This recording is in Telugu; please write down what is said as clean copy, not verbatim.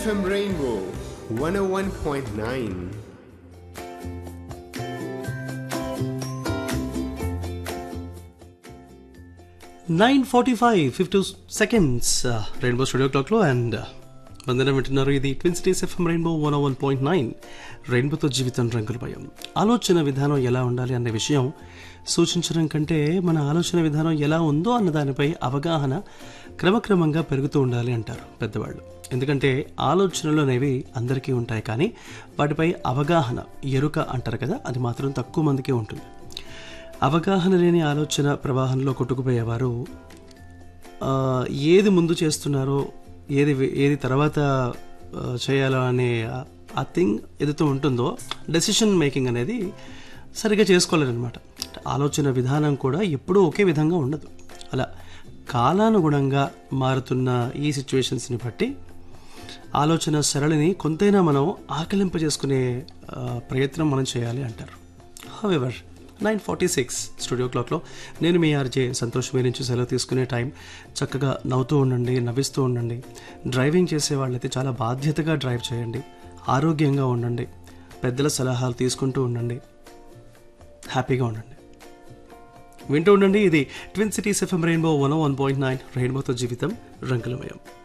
FM Rainbow 101.9. 9:45 50 seconds rainbow studio క్లాక్లో అండ్ వందనం వింటున్నారు. ఇది ట్విన్ సిటీస్ ఎఫ్ఎం రెయిన్బో 101.9. రెయిన్బోతో జీవితం రంగులమయం. ఆలోచన విధానం ఎలా ఉండాలి అనే విషయం సూచించడం కంటే మన ఆలోచన విధానం ఎలా ఉందో అన్న దానిపై అవగాహన క్రమక్రమంగా పెరుగుతూ ఉండాలి అంటారు పెద్దవాళ్ళు. ఎందుకంటే ఆలోచనలు అనేవి అందరికీ ఉంటాయి, కానీ వాటిపై అవగాహన, ఎరుక అంటారు కదా, అది మాత్రం తక్కువ మందికి ఉంటుంది. అవగాహన లేని ఆలోచన ప్రవాహంలో కొట్టుకుపోయేవారు ఏది ముందు చేస్తున్నారో ఏది తర్వాత చేయాలో అనే ఆ థింగ్ ఏదైతే ఉంటుందో డెసిషన్ మేకింగ్ అనేది సరిగ్గా చేసుకోలేరనమాట. ఆలోచన విధానం కూడా ఎప్పుడూ ఒకే విధంగా ఉండదు. అలా కాలానుగుణంగా మారుతున్న ఈ సిచ్యువేషన్స్ని బట్టి ఆలోచన సరళిని కొంతైనా మనం ఆకలింపజేసుకునే ప్రయత్నం మనం చేయాలి అంటారు. హౌఎవర్ 9:46 స్టూడియో క్లాక్లో నేను మీ ఆర్జే సంతోష్ మీ నుంచి సెలవు తీసుకునే టైం. చక్కగా నవ్వుతూ ఉండండి, నవ్విస్తూ ఉండండి. డ్రైవింగ్ చేసే వాళ్ళైతే చాలా బాధ్యతగా డ్రైవ్ చేయండి, ఆరోగ్యంగా ఉండండి, పెద్దల సలహాలు తీసుకుంటూ ఉండండి, హ్యాపీగా ఉండండి, వింటూ ఉండండి. ఇది ట్విన్ సిటీస్ ఎఫ్ఎం రెయిన్బో 101.9. రెయిన్బోతో జీవితం రంగులమయం.